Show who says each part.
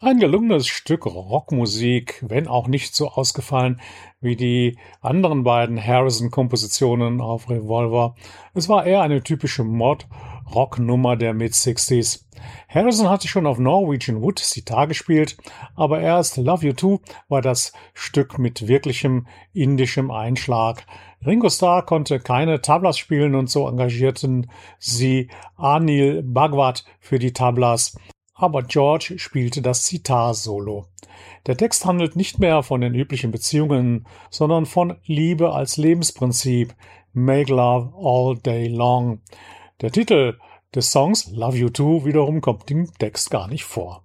Speaker 1: Ein gelungenes Stück Rockmusik, wenn auch nicht so ausgefallen wie die anderen beiden Harrison-Kompositionen auf Revolver. Es war eher eine typische Mod-Rock-Nummer der Mid-60s. Harrison hatte schon auf Norwegian Wood Sitar gespielt, aber erst Love You Too war das Stück mit wirklichem indischem Einschlag. Ringo Starr konnte keine Tablas spielen und so engagierten sie Anil Bhagwat für die Tablas. Aber George spielte das Sitar-Solo. Der Text handelt nicht mehr von den üblichen Beziehungen, sondern von Liebe als Lebensprinzip. Make love all day long. Der Titel des Songs Love You Too wiederum kommt im Text gar nicht vor.